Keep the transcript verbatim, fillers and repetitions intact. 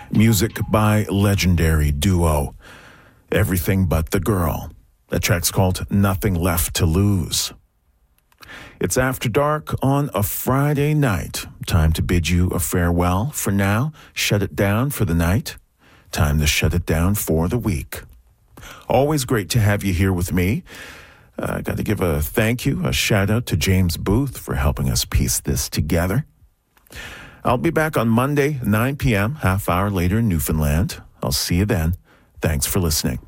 Music by legendary duo Everything But the Girl. That track's called Nothing Left to Lose. It's After Dark on a Friday night. Time to bid you a farewell for now. Shut it down for the night. Time to shut it down for the week. Always great to have you here with me. I uh, got to give a thank you, a shout out to James Booth for helping us piece this together. I'll be back on Monday, nine p.m., half hour later in Newfoundland. I'll see you then. Thanks for listening.